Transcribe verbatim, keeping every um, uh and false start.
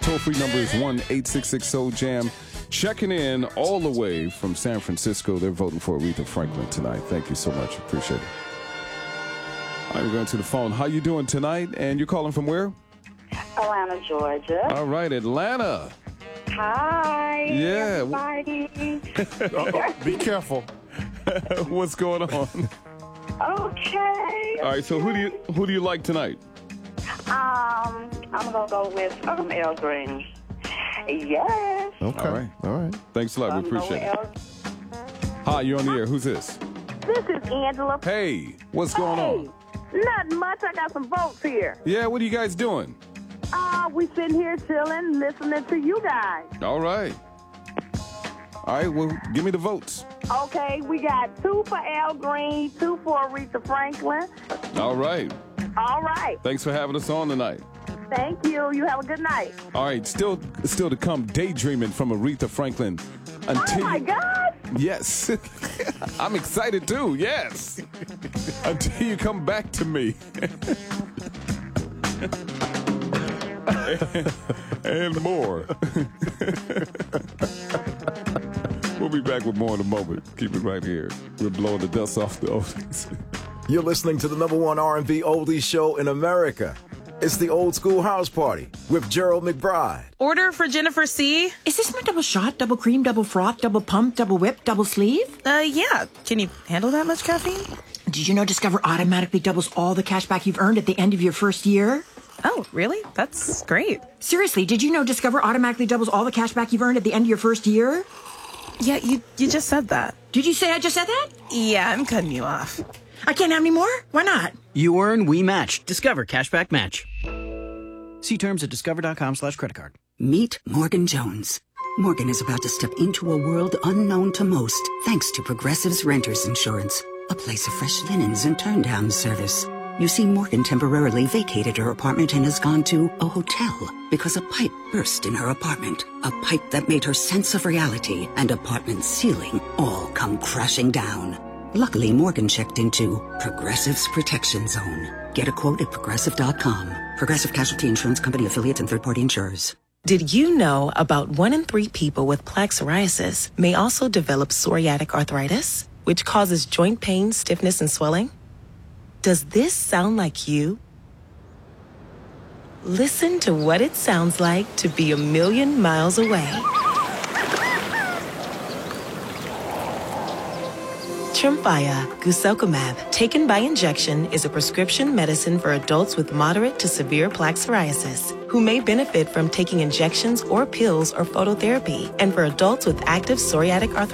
toll-free number is one eight six six soul jam. Checking in all the way from San Francisco. They're voting for Aretha Franklin tonight. Thank you so much. Appreciate it. All right, we're going to the phone. How you doing tonight? And you're calling from where? Atlanta, Georgia. All right, Atlanta. Hi. Yeah. Everybody. Uh-oh, be careful. What's going on? Okay. All right, so who do you who do you like tonight? Um, I'm gonna go with um El Green. Yes. Okay. All right. All right. Thanks a lot. Um, We appreciate no it. El- Hi, you're on the air. Who's this? This is Angela. Hey, what's going on? Hey, nothing much. I got some votes here. Yeah, what are you guys doing? Uh, we sitting here chilling, listening to you guys. All right. All right, well, give me the votes. Okay, we got two for Al Green, two for Aretha Franklin. All right. All right. Thanks for having us on tonight. Thank you. You have a good night. All right, still still to come, Daydreaming from Aretha Franklin. Until Oh, my you- God. Yes. I'm excited too, yes. Until you come back to me. and more. We'll be back with more in a moment. Keep it right here. We're blowing the dust off the oldies. You're listening to the number one R and B oldies show in America. It's the Old School House Party with Gerald McBride. Order for Jennifer C. Is this my double shot, double cream, double froth, double pump, double whip, double sleeve? Uh, yeah. Can you handle that much caffeine? Did you know Discover automatically doubles all the cash back you've earned at the end of your first year? Oh, really? That's great. Seriously, did you know Discover automatically doubles all the cash back you've earned at the end of your first year? Yeah, you, you just said that. Did you say I just said that? Yeah, I'm cutting you off. I can't have any more? Why not? You earn, we match. Discover Cashback Match. See terms at discover.com slash credit card. Meet Morgan Jones. Morgan is about to step into a world unknown to most, thanks to Progressive's Renters Insurance, a place of fresh linens and turn-down service. You see, Morgan temporarily vacated her apartment and has gone to a hotel because a pipe burst in her apartment. A pipe that made her sense of reality and apartment ceiling all come crashing down. Luckily, Morgan checked into Progressive's Protection Zone. Get a quote at progressive dot com. Progressive Casualty Insurance Company affiliates and third-party insurers. Did you know about one in three people with plaque psoriasis may also develop psoriatic arthritis, which causes joint pain, stiffness, and swelling? Does this sound like you? Listen to what it sounds like to be a million miles away. Tremfya guselkumab, taken by injection, is a prescription medicine for adults with moderate to severe plaque psoriasis who may benefit from taking injections or pills or phototherapy, and for adults with active psoriatic arthritis.